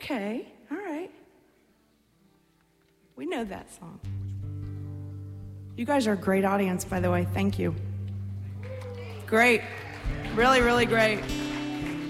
Okay, all right. We know that song. You guys are a great audience, by the way. Thank you. Great. Really, really great.